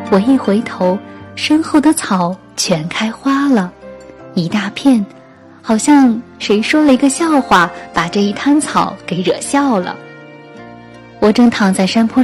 我一回头，身后的草全开花了，一大片，好像谁说了一个笑话，把这一滩草给惹笑了。我正躺在山坡